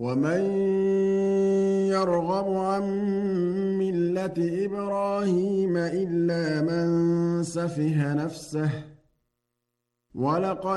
ومن يرغب عن ملة إبراهيم إلا من سفه نفسه ولقد